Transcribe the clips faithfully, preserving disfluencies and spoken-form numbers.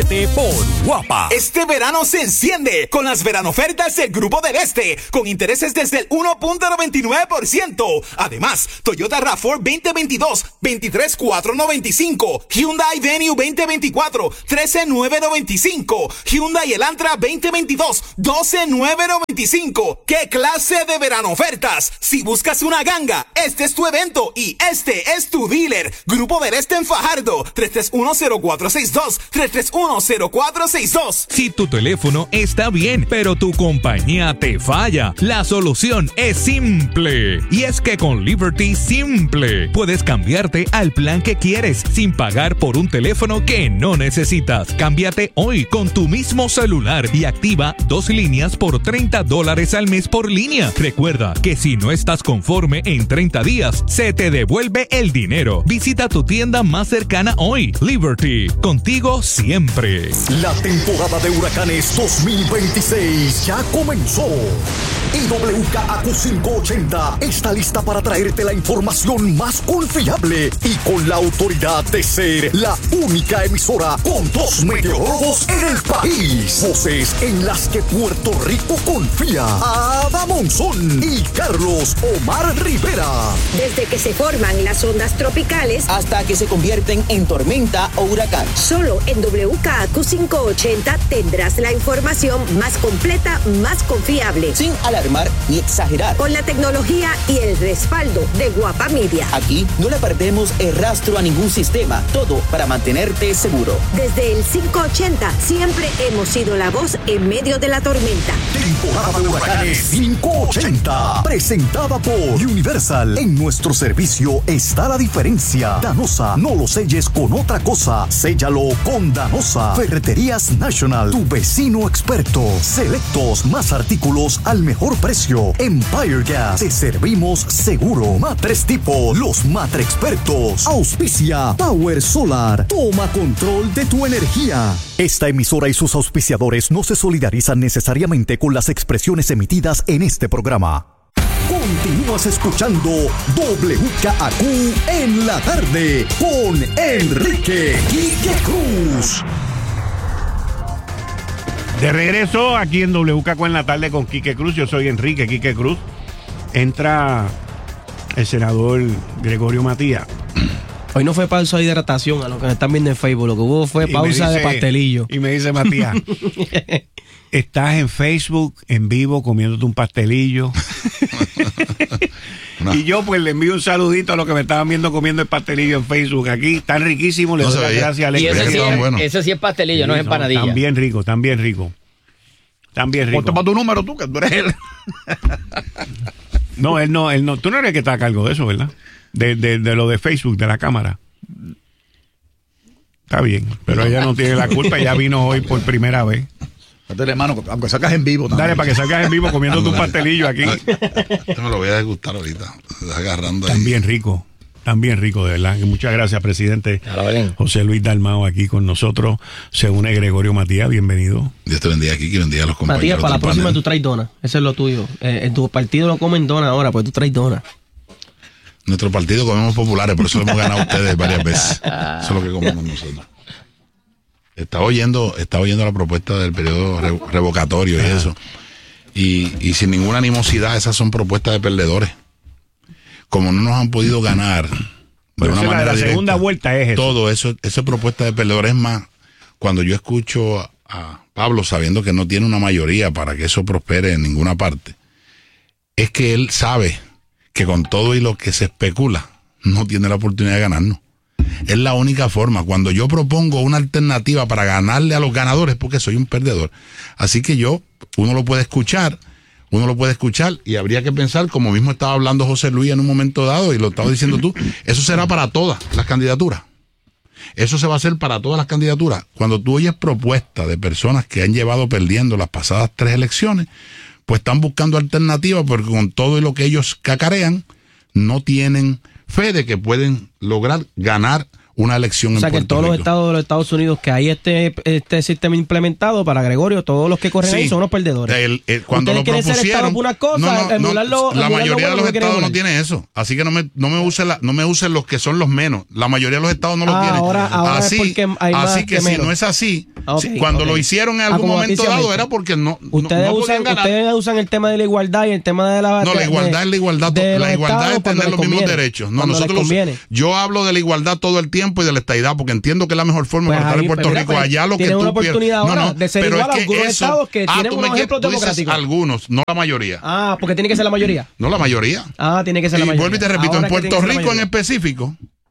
siete por Guapa. Este verano se enciende con las veranofertas del Grupo del Este, con intereses desde el uno punto noventa y nueve por ciento. Además, Toyota RAV cuatro veinte veintidós, veintitrés mil cuatrocientos noventa y cinco, Hyundai Venue veinte veinticuatro, trece mil novecientos noventa y cinco, Hyundai Elantra veinte veintidós, doce mil novecientos noventa y cinco. ¡Qué clase de verano ofertas! Si buscas una ganga, este es tu evento y este es tu dealer. Grupo del Este en Fajardo, tres tres uno cero cuatro seis dos, tres tres uno cero cuatro seis dos. Si tu teléfono está bien, pero tu compañía te falla, la solución es simple. Y es que con Liberty Simple puedes cambiarte al plan que quieres sin pagar por un teléfono que no necesitas. Cámbiate hoy con tu mismo celular y activa dos líneas por treinta dólares al mes por línea. Recuerda que si no estás conforme en treinta días, se te devuelve el dinero. Visita tu tienda más cercana hoy. Liberty, contigo siempre. La temporada de huracanes dos mil veintiséis ya comenzó. Y W K A Q quinientos ochenta está lista para traerte la información más confiable y con la autoridad de ser la única emisora con dos meteorólogos en el país. Voces en las que Puerto Rico confía. Ada Monzón y Carlos Omar Rivera. Desde que se forman las ondas tropicales hasta que se convierten en tormenta o huracán. Solo en W K A Q quinientos ochenta tendrás la información más completa, más confiable. Sin alarmar ni exagerar. Con la tecnología y el respaldo de Guapa Media. Aquí no le perdemos el rastro a ningún sistema. Todo para mantenerte seguro. Desde el quinientos ochenta siempre hemos sido la voz en medio de la tormenta. Temporada de huracanes quinientos ochenta. Presentada por Universal. En nuestro servicio está la diferencia. Danosa, no lo selles con otra cosa. Séllalo con Danosa. Ferreterías National, tu vecino experto. Selectos, más artículos al mejor precio. Empire Gas, te servimos seguro. Matres Tipo, los Matre Expertos. Auspicia Power Solar. Toma control de tu energía. Esta emisora y sus auspiciadores no se solidarizan necesariamente con las expresiones emitidas en este programa. Continúas escuchando W K A Q en la tarde con Enrique Quique Cruz. De regreso aquí en W K Q en la tarde con Quique Cruz. Yo soy Enrique Quique Cruz. Entra el senador Gregorio Matías. Hoy no fue pausa de hidratación a los que me están viendo en Facebook. Lo que hubo fue pausa dice, de pastelillo. Y me dice Matías, estás en Facebook en vivo comiéndote un pastelillo. No. Y yo pues le envío un saludito a los que me estaban viendo comiendo el pastelillo en Facebook. Aquí tan riquísimo, le doy las gracias a Alex. Y eso sí, es, bueno. eso sí es pastelillo, sí, no es empanadilla. Tan bien rico, tan bien rico. Tan bien rico. Ponte para tu número tú, que tú eres él. No, él no, él no. Tú no eres el que está a cargo de eso, ¿verdad? De, de, de lo de Facebook, de la cámara. Está bien, pero ella no tiene la culpa. Ella vino hoy por primera vez. Dale, mano, aunque sacas en vivo también. Dale, para que salgas en vivo comiendo tu pastelillo aquí. Este me lo voy a degustar ahorita. Agarrando ahí. Tan bien rico. Tan bien rico, de verdad. Muchas gracias, presidente José Luis Dalmao, aquí con nosotros. Se une Gregorio Matías, bienvenido. Dios te bendiga aquí, que bendiga a los compañeros. Matías, para la próxima panel. Tú traes dona. Eso es lo tuyo. Eh, en tu partido lo comen dona ahora, pues tú traes dona. Nuestro partido comemos populares, por eso lo hemos ganado a ustedes varias veces. Eso es lo que comemos nosotros. Estaba oyendo, estaba oyendo la propuesta del periodo re, revocatorio y eso. Y, y sin ninguna animosidad, esas son propuestas de perdedores. Como no nos han podido ganar de Pero una manera la, la directa, segunda vuelta es eso. Todo eso, eso es propuesta de perdedores. Es más, cuando yo escucho a, a Pablo sabiendo que no tiene una mayoría para que eso prospere en ninguna parte, es que él sabe que con todo y lo que se especula, no tiene la oportunidad de ganarnos. Es la única forma. Cuando yo propongo una alternativa para ganarle a los ganadores, porque soy un perdedor. Así que yo, uno lo puede escuchar, uno lo puede escuchar y habría que pensar, como mismo estaba hablando José Luis en un momento dado y lo estaba diciendo tú, eso será para todas las candidaturas. Eso se va a hacer para todas las candidaturas. Cuando tú oyes propuestas de personas que han llevado perdiendo las pasadas tres elecciones, pues están buscando alternativas porque con todo lo que ellos cacarean, no tienen fe de que pueden lograr ganar una elección en Puerto Rico. O sea, que en todos los estados de los Estados Unidos que hay este este sistema implementado, para Gregorio, todos los que corren sí, ahí son unos perdedores. El, el, cuando lo propusieron, una cosa, no, no, emularlo, no, la mayoría de los estados no tiene tiene eso. Así que no me no me usen la, no me usen los que son los menos. La mayoría de los estados no lo ah, tienen. Ahora, ahora así, es porque hay así más que, que si menos. no es así, Okay, sí, cuando okay. lo hicieron en algún momento dado era porque no, ustedes, no, no usan, ganar. ustedes usan el tema de la igualdad y el tema de la... No, la igualdad es la igualdad. La igualdad es tener los mismos derechos. No, nosotros yo hablo de la igualdad todo el tiempo y de la estadidad porque entiendo que es la mejor forma pues de estar en Puerto Rico. Pues, allá lo que tú una oportunidad no, ahora no, de ser pero igual es a algunos eso, estados que ah, tienen unos ejemplos democráticos. Algunos, no la mayoría. Ah, porque tiene que ser la mayoría. No la mayoría. Ah, tiene que ser la mayoría. Y vuelvo y te repito, en Puerto Rico en específico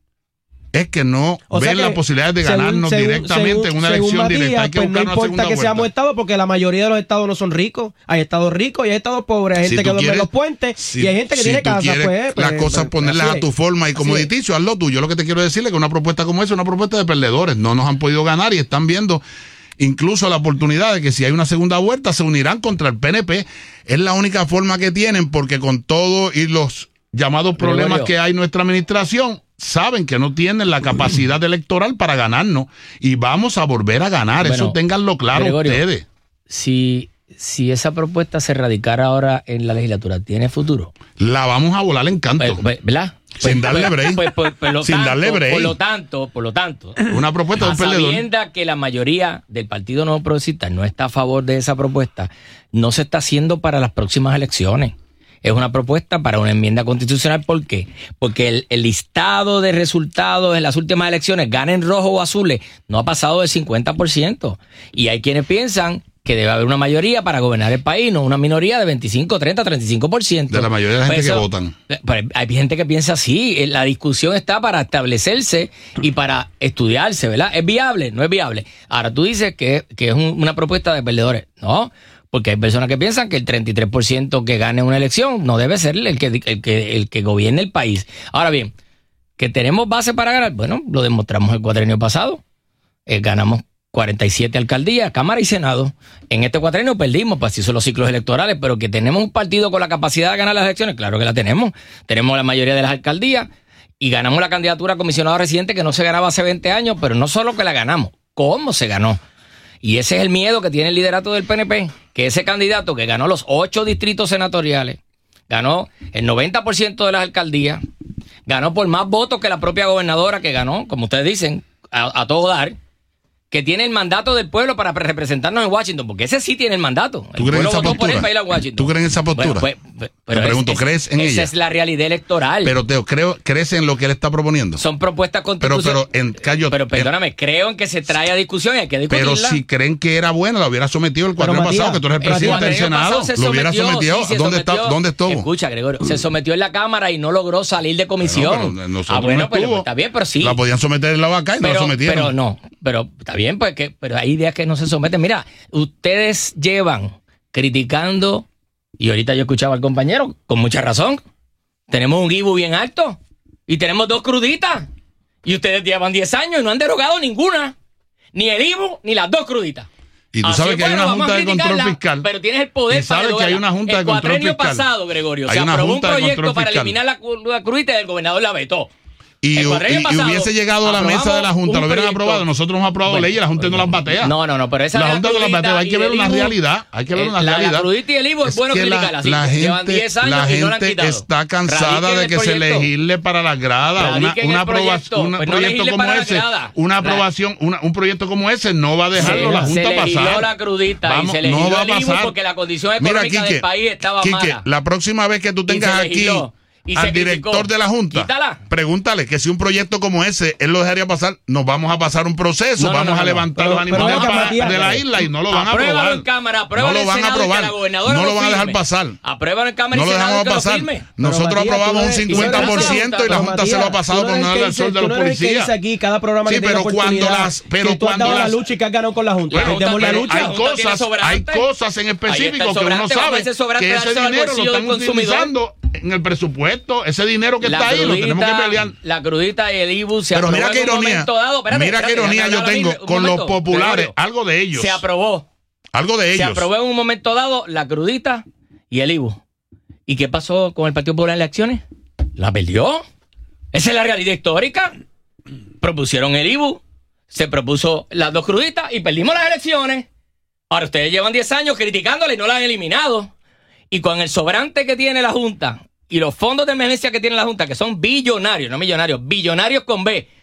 es que no o sea ven las posibilidades de ganarnos según, directamente según, en una elección Matías, directa. Hay que pues buscar no importa que vuelta. Seamos estados porque la mayoría de los estados no son ricos. Hay estados ricos y hay estados pobres. Hay gente si que duerme en los puentes si, y hay gente que si tiene casa. Pues, pues, las cosas pues, ponerlas a tu forma y como dicho, haz lo tuyo. Lo que te quiero decirle es que una propuesta como esa es una propuesta de perdedores. No nos han podido ganar y están viendo incluso la oportunidad de que si hay una segunda vuelta se unirán contra el P N P. Es la única forma que tienen porque con todo y los llamados problemas Gregorio. que hay en nuestra administración saben que no tienen la capacidad electoral para ganarnos y vamos a volver a ganar. Bueno, eso ténganlo claro Gregorio, ustedes. Si, si esa propuesta se radicara ahora en la legislatura, ¿tiene futuro? La vamos a volar en canto. Pues, ¿verdad? Sin pues, darle break. Pues, pues, pues, Sin tanto, darle break. Por lo tanto, por lo tanto, una propuesta de un perdedor. Sabiendo que la mayoría del Partido Nuevo Progresista no está a favor de esa propuesta, no se está haciendo para las próximas elecciones. Es una propuesta para una enmienda constitucional. ¿Por qué? Porque el, el listado de resultados en las últimas elecciones, ganen rojo o azules, no ha pasado del cincuenta por ciento. Y hay quienes piensan que debe haber una mayoría para gobernar el país, no una minoría de veinticinco, treinta, treinta y cinco por ciento. De la mayoría de la gente pues eso, que votan. Pues hay gente que piensa así. La discusión está para establecerse y para estudiarse, ¿verdad? ¿Es viable? No es viable. Ahora tú dices que, que es un, una propuesta de perdedores. No, porque hay personas que piensan que el treinta y tres por ciento que gane una elección no debe ser el que, el que, el que gobierne el país. Ahora bien, que tenemos base para ganar, bueno, lo demostramos el cuatrenio pasado. Eh, ganamos cuarenta y siete alcaldías, Cámara y Senado. En este cuatrenio perdimos, pues así son los ciclos electorales, pero que tenemos un partido con la capacidad de ganar las elecciones, claro que la tenemos. Tenemos la mayoría de las alcaldías y ganamos la candidatura a comisionado residente que no se ganaba hace veinte años, pero no solo que la ganamos, ¿cómo se ganó? Y ese es el miedo que tiene el liderato del P N P, que ese candidato que ganó los ocho distritos senatoriales, ganó el noventa por ciento de las alcaldías, ganó por más votos que la propia gobernadora que ganó, como ustedes dicen, a, a todo dar, que tiene el mandato del pueblo para representarnos en Washington, porque ese sí tiene el mandato. ¿Tú crees en esa postura? Para ir a Washington. ¿Tú crees en esa postura? Bueno, pues, pues, pero te pregunto, es, ¿crees en esa ella? Esa es la realidad electoral. Pero Teo, creo, ¿crees en lo que él está proponiendo? Son propuestas constitucionales. Pero, pero, en, callo, pero perdóname, en, creo en que se trae a discusión y hay que discutirla. Pero si creen que era buena, la hubiera sometido el cuatrenio pasado, que tú eres el presidente del Senado. Lo hubiera sometido. Sí, ¿Dónde, sometió, está, ¿Dónde estuvo? Escucha, Gregorio, se sometió en la Cámara y no logró salir de comisión. Bueno, ah, bueno, pero pues, está bien, pero sí. La podían someter en la vaca y pero, no la sometieron. Pero no, pero está bien, pues que, pero hay ideas que no se someten. Mira, ustedes llevan criticando, y ahorita yo escuchaba al compañero, con mucha razón, tenemos un I B U bien alto y tenemos dos cruditas y ustedes llevan diez años y no han derogado ninguna, ni el I B U ni las dos cruditas. Y tú sabes Así que hay una junta de control fiscal. Pero tienes el poder y sabes para que hay una junta de control fiscal. El cuatrenio pasado, Gregorio, hay se aprobó un proyecto para fiscal. eliminar la, la crudita y el gobernador la vetó. Y, y, y hubiese llegado a la mesa de la Junta, lo hubieran aprobado. Nosotros hemos aprobado bueno, leyes, la Junta bueno, no las batea. No, no, no, pero esa la Junta no las batea. Hay que ver una realidad. Hay que ver una realidad. La crudita y el I B U es bueno criticarla. La, la gente, la gente está cansada de que se legisle para las gradas. Una, una aprobación, un proyecto como ese, una aprobación, una, un proyecto como ese no va a dejarlo la Junta pasar. Se legisló la crudita y se legisló el I B U porque la condición económica del país estaba mala. La próxima vez que tú tengas aquí al director de la Junta, Quítala. pregúntale que si un proyecto como ese él lo dejaría pasar, nos vamos a pasar un proceso, no, no, vamos no, no, a levantar no. los pero, animales pero, Matías, de la isla y no lo van a aprobar. En cámara, no lo van a aprobar. No lo van a dejar pasar. Apruébalo en cámara no y lo dejamos pasar. Nosotros Matías, aprobamos un cincuenta por ciento y la Junta se lo ha pasado por no darle el sol de los policías. Aquí cada programa sí, pero cuando las pero cuando la lucha y que has ganado con la Junta. Hay cosas, hay cosas en específico que uno sabe que ese dinero lo están utilizando en el presupuesto, ese dinero que la está crudita, ahí, lo tenemos que pelear. La crudita y el I B U se Pero aprobó mira qué en un ironía, dado. Espérate, mira espérate, qué ironía yo tengo con momento, los populares, algo de ellos. Se aprobó. Algo de ellos. Se aprobó en un momento dado la crudita y el I B U. ¿Y qué pasó con el Partido Popular en las elecciones? La perdió. Esa es la realidad histórica. Propusieron el I B U, se propuso las dos cruditas y perdimos las elecciones. Ahora ustedes llevan diez años criticándola y no la han eliminado. Y con el sobrante que tiene la Junta y los fondos de emergencia que tiene la Junta, que son billonarios, no millonarios, billonarios con B,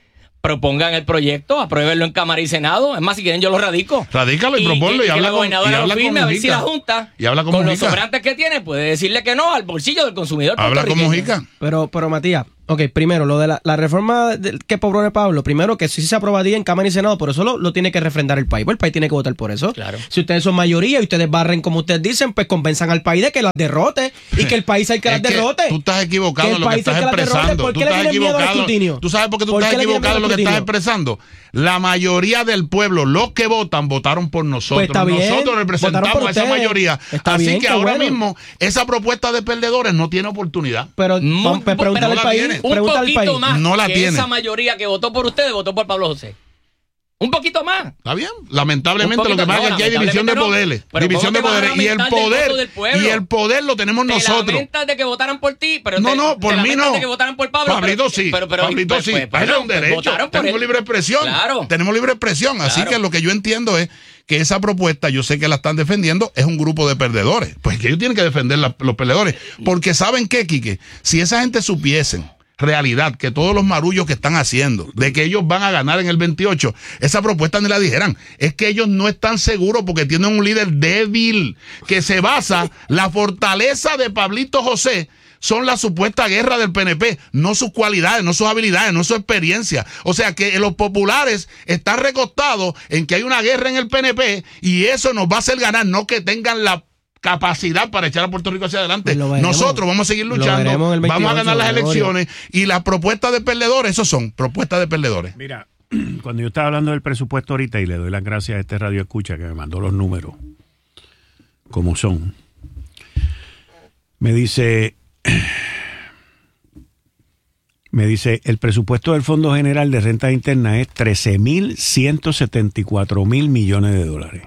propongan el proyecto, apruébenlo en Cámara y Senado. Es más, si quieren yo lo radico. Radícalo y, y proponlo y, y, y habla con y habla firme, con a ver si la Junta, y habla con, con los sobrantes que tiene, puede decirle que no al bolsillo del consumidor. Habla con Mujica. Pero, pero Matías, ok, primero, lo de la, la reforma de, que propone Pablo, primero que sí se aprobaría en Cámara y Senado, por eso lo, lo tiene que refrendar el país, pues el país tiene que votar por eso. Claro. Si ustedes son mayoría y ustedes barren como ustedes dicen, pues convenzan al país de que las derrote y que el país hay que las derrote. Tú estás equivocado en lo que estás expresando. ¿Por tú qué estás le tienen miedo al equivocado. escrutinio? Tú sabes por qué tú ¿Por estás qué le equivocado en lo que tienen estás miedo al expresando. La mayoría del pueblo, los que votan, votaron por nosotros. Pues está bien, nosotros representamos votaron por a esa ustedes. mayoría. Está Así bien, que qué ahora bueno. mismo, esa propuesta de perdedores no tiene oportunidad. Pero Muy- pues, pregúntale no al la país. tiene. Un Pregúntale al poquito país. más No la que tiene. esa mayoría que votó por ustedes, votó por Pablo José. Un poquito más. ¿Está bien? Lamentablemente Un lo que poquito, pasa es no, que aquí hay división de lamentablemente poderes. no. Pero División de ¿cómo te vas a poderes. Y el lamentar del poder, voto del pueblo? y el poder lo tenemos Te nosotros. lamentas de que votaran por ti, pero No, te, no, por te mí lamentas no. de que votaran por Pablo. Pablito pero, sí. Pero, pero, Pablito pues, sí. pues, pues, Ese es un pues, derecho. votaron por Tenemos él. libre expresión. Claro. Tenemos libre expresión. Así Claro. que lo que yo entiendo es que esa propuesta, yo sé que la están defendiendo, es un grupo de perdedores. Pues que ellos tienen que defender la- los perdedores. Porque ¿saben qué, Quique? Si esa gente supiesen realidad, que todos los marullos que están haciendo, de que ellos van a ganar en el veintiocho, esa propuesta ni la dijeran. Es que ellos no están seguros porque tienen un líder débil, que se basa, la fortaleza de Pablito José son la supuesta guerra del P N P, no sus cualidades, no sus habilidades, no su experiencia. O sea que los populares están recostados en que hay una guerra en el P N P y eso nos va a hacer ganar, no que tengan la capacidad para echar a Puerto Rico hacia adelante. Lo veremos. Nosotros vamos a seguir Lo luchando, veremos el vamos a veintiocho, ganar las Gregorio. elecciones y las propuestas de perdedores, esos son propuestas de perdedores. Mira, cuando yo estaba hablando del presupuesto ahorita, y le doy las gracias a este Radio Escucha que me mandó los números como son, me dice, me dice, el presupuesto del Fondo General de Renta Interna es trece mil ciento setenta y cuatro mil millones de dólares.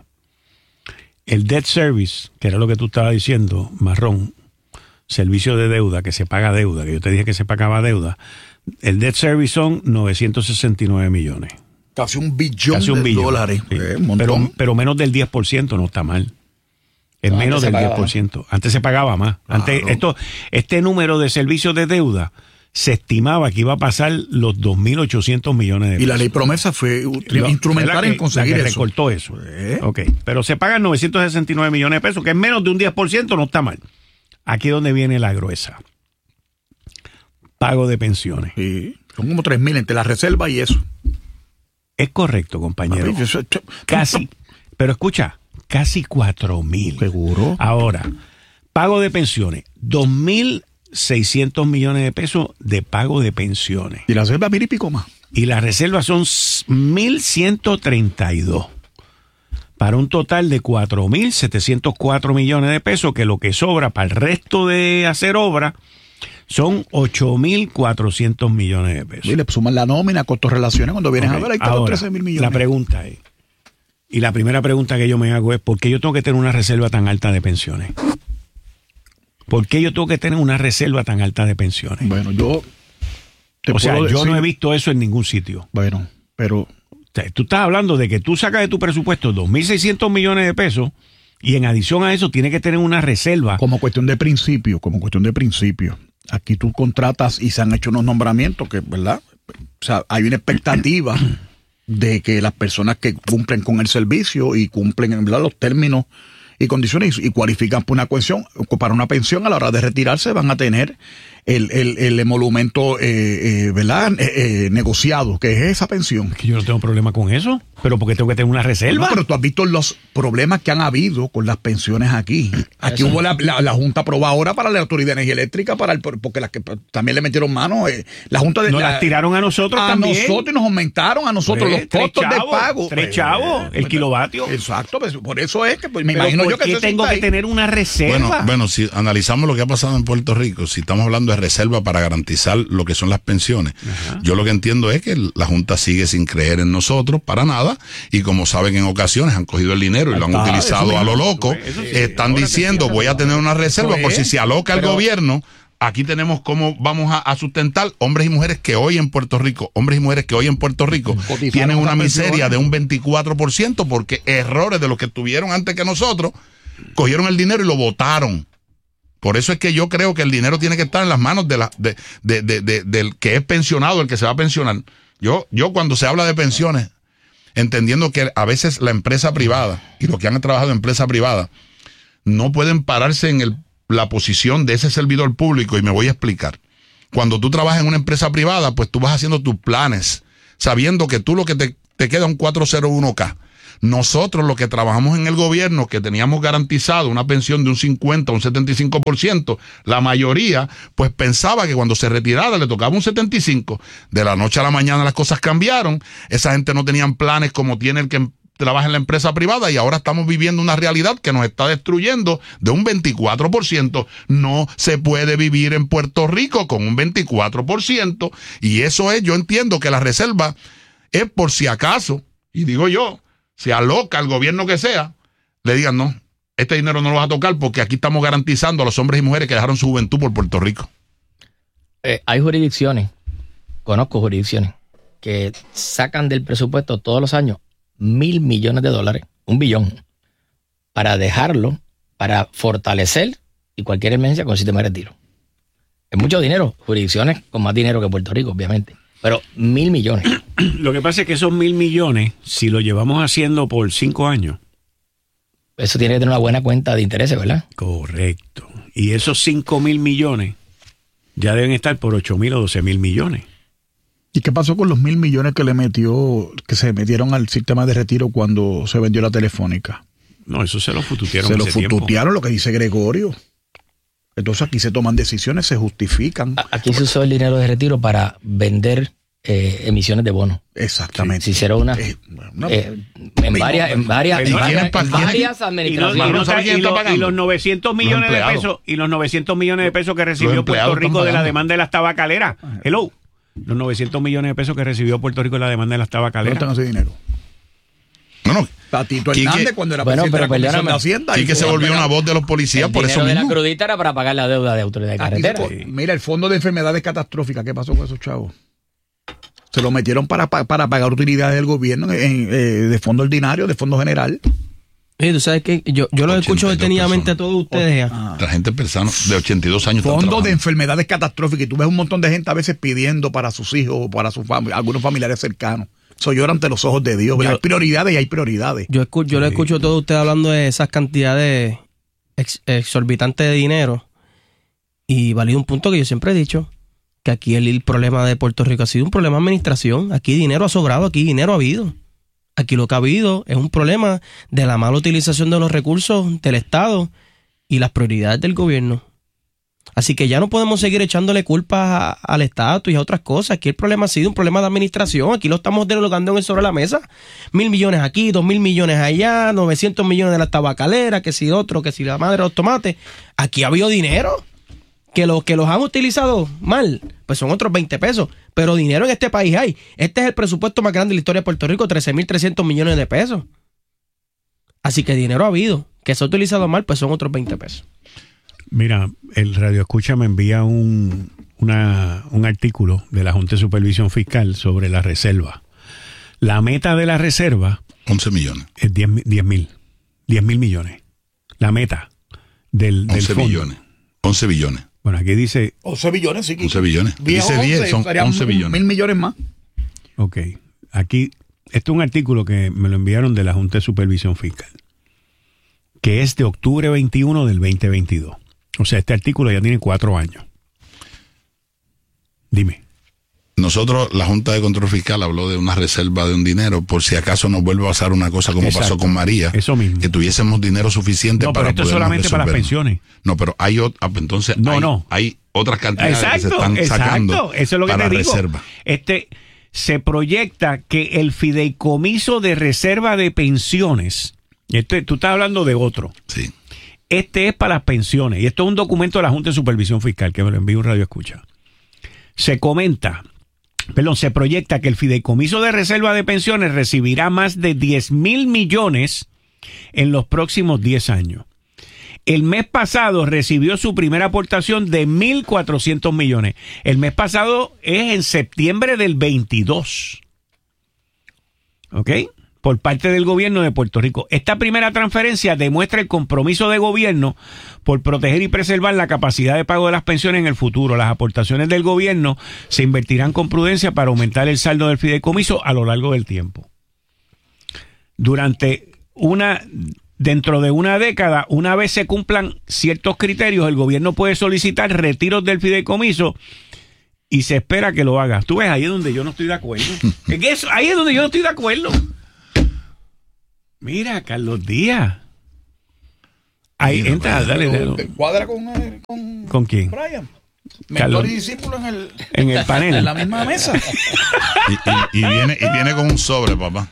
El debt service, que era lo que tú estabas diciendo, Marrón, servicio de deuda, que se paga deuda, que yo te dije que se pagaba deuda, el debt service son novecientos sesenta y nueve millones. Casi un billón Casi un de billón, dólares. sí. Eh, un pero, montón. pero menos del diez por ciento no está mal. Es No, menos antes se del pagaba diez por ciento. Antes se pagaba más. Antes, Claro. esto, este número de servicios de deuda se estimaba que iba a pasar los dos mil ochocientos millones de pesos. Y la ley promesa fue ut- Lo- instrumental fue la en que- conseguir la que eso. recortó eso. Eh. Ok, pero se pagan novecientos sesenta y nueve millones de pesos, que es menos de un diez por ciento, no está mal. Aquí es donde viene la gruesa. Pago de pensiones. Sí, son como tres mil entre la reserva y eso. Es correcto, compañero. Papi, eso- eso- Casi, pero escucha, casi cuatro mil. Seguro. Ahora, pago de pensiones, dos mil seiscientos millones de pesos de pago de pensiones. Y la reserva mil y pico más. Y las reservas son mil ciento treinta y dos. Para un total de cuatro mil setecientos cuatro millones de pesos, que lo que sobra para el resto de hacer obra son ocho mil cuatrocientos millones de pesos. Y le suman la nómina, costos relaciones, cuando vienes Ok, a ver, ahí están los ahora, trece mil millones. la pregunta es, y la primera pregunta que yo me hago es, ¿por qué yo tengo que tener una reserva tan alta de pensiones? ¿Por qué yo tengo que tener una reserva tan alta de pensiones? Bueno, yo... te o sea, puedo yo decir- no he visto eso en ningún sitio. Bueno, pero... O sea, tú estás hablando de que tú sacas de tu presupuesto dos mil seiscientos millones de pesos y en adición a eso tienes que tener una reserva. Como cuestión de principio, como cuestión de principio. Aquí tú contratas y se han hecho unos nombramientos que, ¿verdad? O sea, hay una expectativa de que las personas que cumplen con el servicio y cumplen, ¿verdad?, los términos y condiciones y, y cualifican para una pensión, para una pensión a la hora de retirarse van a tener el, el, el emolumento, eh, eh, ¿verdad?, eh, eh, negociado, que es esa pensión. Que yo no tengo problema con eso, pero porque tengo que tener una reserva. No, pero tú has visto los problemas que han habido con las pensiones aquí. Aquí Eso. hubo la, la, la Junta aprobó ahora para la Autoridad de Energía Eléctrica, para el, porque las que también le metieron mano. Eh, la Junta de Nos la- las tiraron a nosotros a también. nosotros y nos aumentaron a nosotros Pues, los tres costos de chavos, pago. tres Eh, chavos, el pues, kilovatio. Exacto, pues, por eso es que pues, me Pero imagino ¿por yo que qué eso tengo está que ahí. tener una reserva? Bueno, bueno, si analizamos lo que ha pasado en Puerto Rico, si estamos hablando de reserva para garantizar lo que son las pensiones, Ajá. yo lo que entiendo es que la Junta sigue sin creer en nosotros para nada y como saben en ocasiones han cogido el dinero y lo han Ahí está, utilizado eso a lo mismo. loco, Eso sí, están ahora te diciendo empiezas voy a a tener una reserva Eso por si es, se aloca el pero- gobierno. Aquí tenemos cómo vamos a, a sustentar hombres y mujeres que hoy en Puerto Rico, hombres y mujeres que hoy en Puerto Rico Cotizaron tienen una esas miseria pensiones. de un veinticuatro por ciento porque errores de los que tuvieron antes que nosotros, cogieron el dinero y lo votaron. Por eso es que yo creo que el dinero tiene que estar en las manos de la, de, de, de, de- del que es pensionado, el que se va a pensionar. Yo, yo cuando se habla de pensiones, entendiendo que a veces la empresa privada y los que han trabajado en empresa privada no pueden pararse en el, la posición de ese servidor público, y me voy a explicar. Cuando tú trabajas en una empresa privada, pues tú vas haciendo tus planes, sabiendo que tú lo que te, te queda un cuatro cero uno K. Nosotros los que trabajamos en el gobierno, que teníamos garantizado una pensión de un cincuenta, un setenta y cinco por ciento, la mayoría pues pensaba que cuando se retirara le tocaba un setenta y cinco. De la noche a la mañana las cosas cambiaron, esa gente no tenían planes como tiene el que trabaja en la empresa privada, y ahora estamos viviendo una realidad que nos está destruyendo de un veinticuatro por ciento. No se puede vivir en Puerto Rico con un veinticuatro por ciento, y eso es, yo entiendo que la reserva es por si acaso, y digo yo, se aloca el gobierno que sea, le digan no, este dinero no lo vas a tocar porque aquí estamos garantizando a los hombres y mujeres que dejaron su juventud por Puerto Rico. Eh, hay jurisdicciones, conozco jurisdicciones, que sacan del presupuesto todos los años mil millones de dólares, un billón, para dejarlo, para fortalecer y cualquier emergencia con el sistema de retiro. Es mucho dinero, jurisdicciones con más dinero que Puerto Rico, obviamente. Pero mil millones. Lo que pasa es que esos mil millones, si lo llevamos haciendo por cinco años. Eso tiene que tener una buena cuenta de intereses, ¿verdad? Correcto. Y esos cinco mil millones ya deben estar por ocho mil o doce mil millones. ¿Y qué pasó con los mil millones que le metió, que se metieron al sistema de retiro cuando se vendió la Telefónica? No, eso se lo fututearon. Se lo fututearon, lo que dice Gregorio. Entonces aquí se toman decisiones, se justifican. Aquí se usó el dinero de retiro para vender eh, emisiones de bonos. Exactamente. Se hicieron una, eh, no, eh, en, varias, en varias, en varias, en varias administraciones. Y, lo, y, lo, y los novecientos millones de pesos y los novecientos millones de pesos que recibió Puerto Rico de la demanda de las tabacaleras. Hello. Los novecientos millones de pesos que recibió Puerto Rico de la demanda de las tabacaleras. No tengo ese dinero. No, no. Tatito Hernández, cuando era bueno, presidente pero de la Comisión de Hacienda. Y que se volvió una voz de los policías el por eso mismo. El dinero de la crudita era para pagar la deuda de autoridad de carretera. Se, mira, el Fondo de Enfermedades Catastróficas, ¿qué pasó con esos chavos? Se lo metieron para, para, para pagar utilidades del gobierno en, en, eh, de fondo ordinario, de fondo general. Sí, tú sabes que yo, yo lo escucho detenidamente a todos ustedes. Ah. La gente persona de ochenta y dos años. Fondo de enfermedades catastróficas. Y tú ves un montón de gente a veces pidiendo para sus hijos o para sus fam- algunos familiares cercanos. Eso llora ante los ojos de Dios. Yo, hay prioridades y hay prioridades. Yo, escucho, yo sí. lo escucho a todos ustedes hablando de esas cantidades ex, exorbitantes de dinero. Y valido un punto que yo siempre he dicho, que aquí el, el problema de Puerto Rico ha sido un problema de administración. Aquí dinero ha sobrado, aquí dinero ha habido. Aquí lo que ha habido es un problema de la mala utilización de los recursos del Estado y las prioridades del gobierno. Así que ya no podemos seguir echándole culpas al estatus y a otras cosas. Aquí el problema ha sido un problema de administración. Aquí lo estamos derogando sobre la mesa. Mil millones aquí, dos mil millones allá, novecientos millones de la tabacalera, que si otro, que si la madre de los tomates. Aquí ha habido dinero. Que los que los han utilizado mal, pues son otros veinte pesos. Pero dinero en este país hay. Este es el presupuesto más grande de la historia de Puerto Rico, trece mil trescientos millones de pesos. Así que dinero ha habido. Que se ha utilizado mal, pues son otros veinte pesos. Mira, el Radio Escucha me envía un, una, un artículo de la Junta de Supervisión Fiscal sobre la reserva. La meta de la reserva... once millones. Es diez mil. diez mil millones. La meta del, del once fondo. billones. once billones. Bueno, aquí dice... once billones, sí. once billones. diez, dice diez, son once billones. Mil millones más. Ok. Aquí, este es un artículo que me lo enviaron de la Junta de Supervisión Fiscal, que es de octubre veintiuno del veinte veintidós. O sea, este artículo ya tiene cuatro años. Dime. Nosotros, la Junta de Control Fiscal habló de una reserva de un dinero por si acaso nos vuelve a pasar una cosa como Exacto. pasó con María. Eso mismo. Que tuviésemos dinero suficiente no, para pero esto es solamente para las pensiones. No, pero hay otra, entonces no, hay, no. hay otras cantidades exacto, que se están exacto. sacando Eso es lo que para te digo. reserva. Este, se proyecta que el fideicomiso de reserva de pensiones, este, tú estás hablando de otro. Sí. Este es para las pensiones. Y esto es un documento de la Junta de Supervisión Fiscal que me lo envió un Radio Escucha. Se comenta, perdón, se proyecta que el fideicomiso de reserva de pensiones recibirá más de diez mil millones en los próximos diez años. El mes pasado recibió su primera aportación de mil cuatrocientos millones. El mes pasado es en septiembre del veintidós. ¿Ok? por parte del gobierno de Puerto Rico. Esta primera transferencia demuestra el compromiso de gobierno por proteger y preservar la capacidad de pago de las pensiones en el futuro. Las aportaciones del gobierno se invertirán con prudencia para aumentar el saldo del fideicomiso a lo largo del tiempo. Durante una, dentro de una década, una vez se cumplan ciertos criterios, el gobierno puede solicitar retiros del fideicomiso y se espera que lo haga. Tú ves, ahí es donde yo no estoy de acuerdo. Es que eso, ahí es donde yo no estoy de acuerdo. Mira, Carlos Díaz. Ahí Mira, entra, dale, dale. Cuadra con, con, ¿Con quién? Brian. Carlos, Mentor y discípulo en el, en el panel. en la misma mesa. Y, y, y, viene, y viene con un sobre, papá.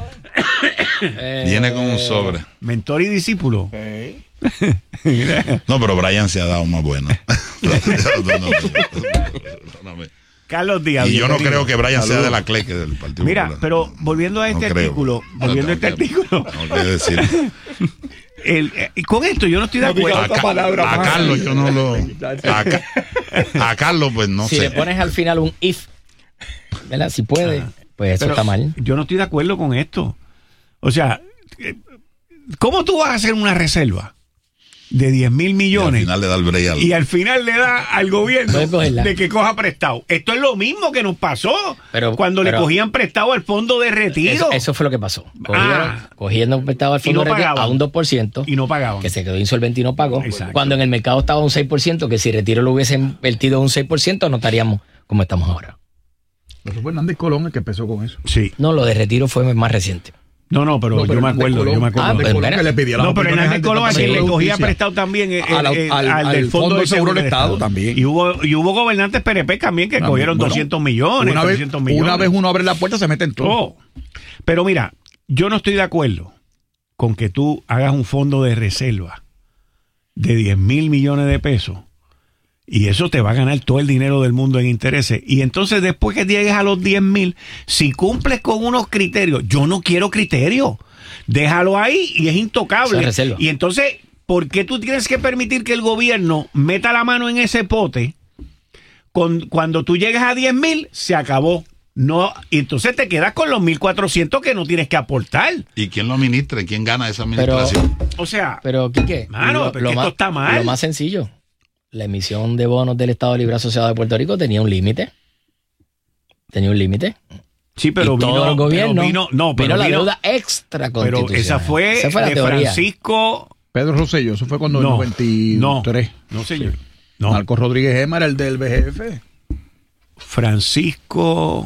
Viene con un sobre. Mentor y discípulo. Okay. No, pero Brian se ha dado más bueno. No, no, no, no, Carlos Díaz. y yo no bienvenido. creo que Brian sea de la cleque del Partido Mira, Popular. pero volviendo a este No creo. artículo, volviendo a este No, no, artículo, no, no, decir. el, eh, con esto yo no estoy de No digas acuerdo. A, otra Ca- palabra a más. Carlos yo no lo... A, Ca- a Carlos pues no si sé. le pones al final un if, ¿verdad? Si puede, pues eso Pero está mal. yo no estoy de acuerdo con esto. O sea, eh, ¿cómo tú vas a hacer una reserva de diez mil Y al millones final le da el break al... y al final le da al gobierno Puede cogerla. de que coja prestado? Esto es lo mismo que nos pasó Pero- cuando pero- le cogían prestado al fondo de retiro Eso, eso fue lo que pasó. Cogieron, Ah. cogiendo prestado al Y fondo no de retiro pagaban. a un dos por ciento. y no pagaban. Que se quedó insolvente y no pagó. Exacto. Cuando en el mercado estaba un seis por ciento, que si retiro lo hubiese invertido un seis por ciento, no estaríamos como estamos ahora. Eso fue Hernández Colón el que empezó con eso. Sí. No, lo de retiro fue más reciente. No, no, pero No, pero yo me Hernández acuerdo, Colón- yo me acuerdo. Ah, Hernández pero Colón mira. que le pedía las No, pero opiniones Hernández al Colón a quien le Departamento de cogía Justicia. prestado también el, Al- el- al- al al del Fondo de Seguro del Estado también. Y hubo, y hubo gobernantes P N P también que También, cogieron bueno, doscientos millones, Una vez, trescientos millones. una vez uno abre la puerta, se mete en todo. Oh. Pero mira, yo no estoy de acuerdo con que tú hagas un fondo de reserva de diez mil millones de pesos y eso te va a ganar todo el dinero del mundo en intereses. Y entonces después que llegues a los diez mil, si cumples con unos criterios, yo no quiero criterios, déjalo ahí y es intocable. Eso es reserva. Y entonces, ¿por qué tú tienes que permitir que el gobierno meta la mano en ese pote? Con, cuando tú llegues a diez mil, se acabó. No, y entonces te quedas con los mil cuatrocientos que no tienes que aportar. ¿Y quién lo administra? ¿Quién gana esa administración? O sea, Pero, Quique, Mano, pero es que esto está mal. Lo más sencillo, la emisión de bonos del Estado Libre Asociado de Puerto Rico tenía un límite. Tenía un límite. sí, pero y vino, todo el gobierno pero vino, no, pero vino la vino- deuda extra pero constitucional. esa fue, Esa fue la de teoría. Francisco. Pedro Rosselló, eso fue cuando en No, noventa y tres. no, no señor. No, Marcos Rodríguez Gema era el del B G F. Francisco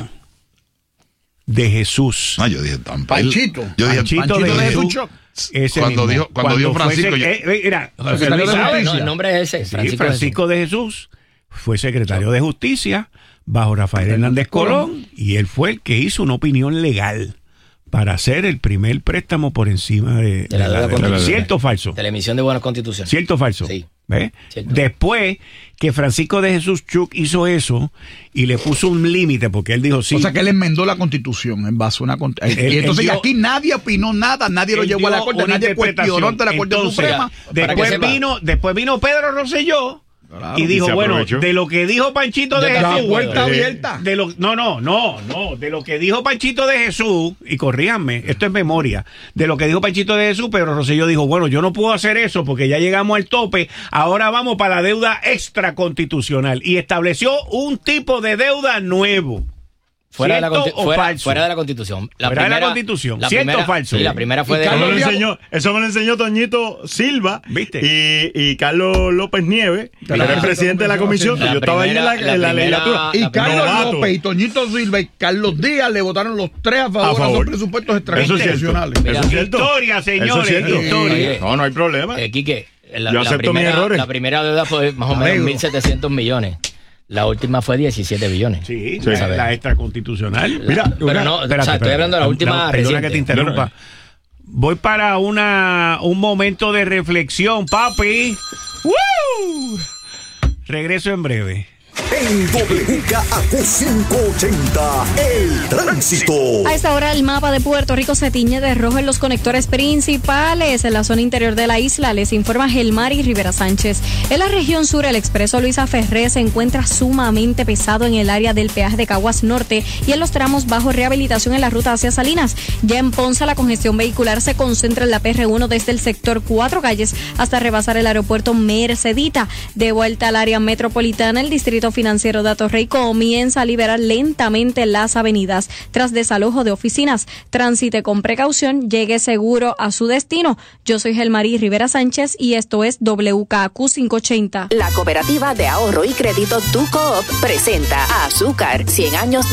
de Jesús. No, yo dije tan Panchito. Yo dije, Panchito Panchito de de Jesús. Jesús. Ese Cuando mismo. dijo- cuando dijo fue Francisco, sec- yo- eh, eh, mira, José Secretario Luis de sabe. No, Justicia. el nombre es ese. Sí, Francisco Francisco de Jesús fue secretario de Justicia bajo Rafael Hernández Colón y él fue el que hizo una opinión legal para hacer el primer préstamo por encima de, De la deuda constitucional. ¿Cierto o falso? de la emisión de bonos constitucionales. ¿Cierto o falso? Sí. ¿Ves? Cierto. Después que Francisco de Jesús Chuck hizo eso y le puso un límite porque él dijo sí. O sea que él enmendó la constitución en base a una cont- Él- y entonces él dio- aquí nadie opinó nada, nadie lo él llevó a la dio corte, una nadie interpretación. cuestionó ante la Corte Entonces, Suprema. para que Después sepa. vino, después vino Pedro Rosselló Claro. y dijo, Y se bueno, aprovechó. de lo que dijo Panchito de Yo La también Jesús, puerta Eh, abierta. de lo, no, no, no, no, de lo que dijo Panchito de Jesús, y corríjanme, esto es memoria, de lo que dijo Panchito de Jesús, Pedro Rosselló dijo, bueno, yo no puedo hacer eso porque ya llegamos al tope, ahora vamos para la deuda extraconstitucional y estableció un tipo de deuda nuevo. Fuera de, la, ¿Cierto consti- o fuera, falso? fuera de la Constitución. La Fuera de la primera- Constitución. la ¿Cierto o primera- falso? Sí, la primera fue Y de... Eso me, lo Carlos enseñó, eso me lo enseñó Toñito Silva. ¿Viste? Y, y Carlos López Nieves, que la- era el presidente de la comisión. La Yo estaba ahí en la, primera- en la la legislatura. primera- Y Carlos Novato. López y Toñito Silva y Carlos Díaz le votaron los tres a favor, A a favor. los presupuestos Eso es cierto. extraconstitucionales. Mira, Eso es cierto. Historia, señores, Eso es cierto. historia. Oye, No, no hay problema. Eh, Quique, la, Yo la acepto mis primera, errores. la primera deuda fue más o menos Arreglo. mil setecientos millones. La última fue diecisiete billones. Sí, Sí. la, la extraconstitucional. Mira, Pero una- no, o Espérate, sea, estoy espérate. hablando de la última No, perdona reciente. que te interrumpa. Voy para una un momento de reflexión, papi. ¡Woo! Regreso en breve. En W K A Q quinientos ochenta, el tránsito. A esta hora el mapa de Puerto Rico se tiñe de rojo en los conectores principales. En la zona interior de la isla les informa Gelmari Rivera Sánchez. En la región sur el expreso Luisa Ferré se encuentra sumamente pesado en el área del peaje de Caguas Norte y en los tramos bajo rehabilitación en la ruta hacia Salinas. Ya en Ponce la congestión vehicular se concentra en la P R uno desde el sector Cuatro Calles hasta rebasar el aeropuerto Mercedita. De vuelta al área metropolitana, el distrito financiero de Atorrey comienza a liberar lentamente las avenidas tras desalojo de oficinas. Transite con precaución, llegue seguro a su destino. Yo soy Gelmari Rivera Sánchez y esto es W K A Q quinientos ochenta. La Cooperativa de Ahorro y Crédito Tu Coop presenta a Azúcar, cien años